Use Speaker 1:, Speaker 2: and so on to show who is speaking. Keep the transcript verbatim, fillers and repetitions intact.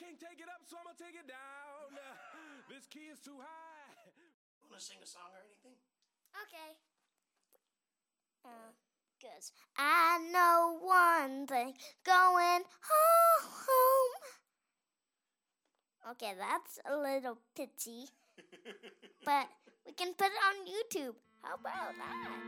Speaker 1: can't take it up, so I'm gonna take it down. This key is too high.
Speaker 2: You want to sing a song or anything?
Speaker 3: Okay. Uh, Cause I know one thing, going home. Okay, that's a little pitchy, but we can put it on YouTube. How about that?